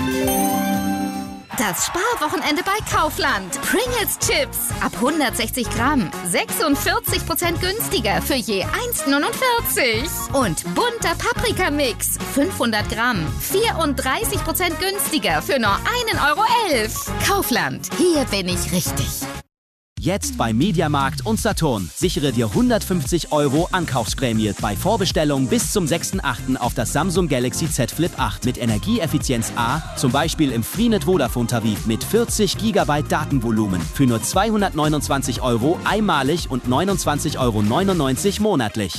Das Sparwochenende bei Kaufland. Pringles Chips ab 160 Gramm. 46% günstiger für je 1,49. Und bunter Paprikamix. 500 Gramm. 34% günstiger für nur 1,11 €. Kaufland. Hier bin ich richtig. Jetzt bei Mediamarkt und Saturn. Sichere dir 150 € Ankaufsprämie bei Vorbestellung bis zum 6.8. auf das Samsung Galaxy Z Flip 8 mit Energieeffizienz A, zum Beispiel im Freenet Vodafone-Tarif mit 40 GB Datenvolumen für nur 229 € einmalig und 29,99 € monatlich.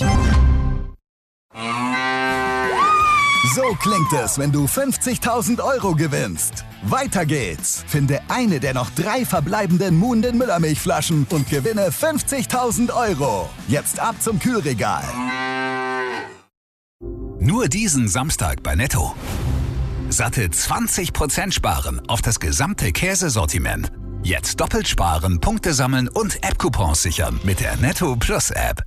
So klingt es, wenn du 50.000 € gewinnst. Weiter geht's. Finde eine der noch 3 verbleibenden Moon den Müllermilchflaschen und gewinne 50.000 €. Jetzt ab zum Kühlregal. Nur diesen Samstag bei Netto. Satte 20% sparen auf das gesamte Käsesortiment. Jetzt doppelt sparen, Punkte sammeln und App-Coupons sichern mit der Netto Plus App.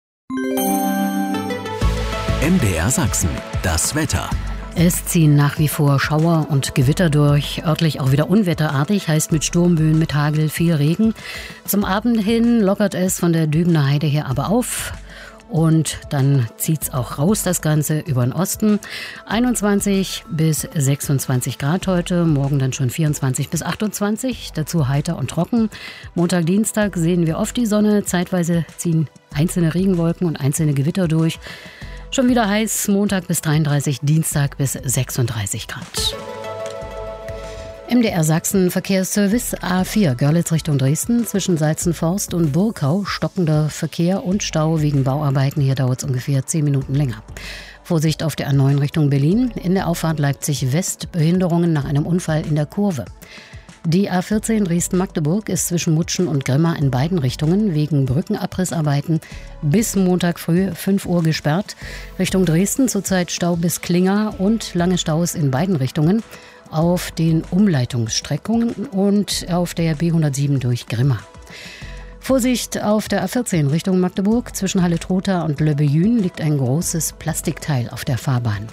MDR Sachsen, das Wetter. Es ziehen nach wie vor Schauer und Gewitter durch, örtlich auch wieder unwetterartig, heißt mit Sturmböen, mit Hagel, viel Regen. Zum Abend hin lockert es von der Dübener Heide her aber auf und dann zieht's auch raus, das Ganze über den Osten. 21 bis 26 Grad heute, morgen dann schon 24 bis 28, dazu heiter und trocken. Montag, Dienstag sehen wir oft die Sonne, zeitweise ziehen einzelne Regenwolken und einzelne Gewitter durch. Schon wieder heiß, Montag bis 33, Dienstag bis 36 Grad. MDR Sachsen Verkehrsservice A4 Görlitz Richtung Dresden zwischen Salzenforst und Burkau stockender Verkehr und Stau wegen Bauarbeiten. Hier dauert es ungefähr 10 Minuten länger. Vorsicht auf der A9 Richtung Berlin. In der Auffahrt Leipzig West Behinderungen nach einem Unfall in der Kurve. Die A14 Dresden-Magdeburg ist zwischen Mutschen und Grimma in beiden Richtungen wegen Brückenabrissarbeiten bis Montag früh 5 Uhr gesperrt. Richtung Dresden zurzeit Stau bis Klinga und lange Staus in beiden Richtungen auf den Umleitungsstreckungen und auf der B107 durch Grimma. Vorsicht auf der A14 Richtung Magdeburg. Zwischen Halle-Trotha und Löbbejün liegt ein großes Plastikteil auf der Fahrbahn.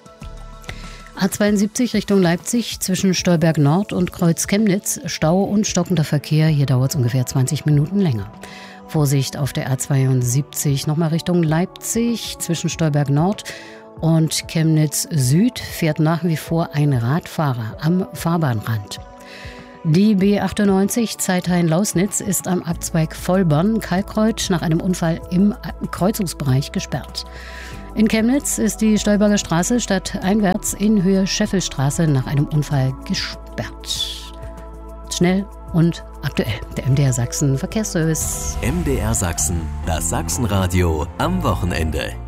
A72 Richtung Leipzig zwischen Stolberg Nord und Kreuz Chemnitz, Stau und stockender Verkehr. Hier dauert es ungefähr 20 Minuten länger. Vorsicht auf der A72 nochmal Richtung Leipzig zwischen Stolberg Nord und Chemnitz Süd fährt nach wie vor ein Radfahrer am Fahrbahnrand. Die B98 Zeithain-Lausnitz ist am Abzweig Vollborn-Kalkreuth nach einem Unfall im Kreuzungsbereich gesperrt. In Chemnitz ist die Stolberger Straße stadteinwärts in Höhe Scheffelstraße nach einem Unfall gesperrt. Schnell und aktuell. Der MDR Sachsen Verkehrsservice. MDR Sachsen, das Sachsenradio am Wochenende.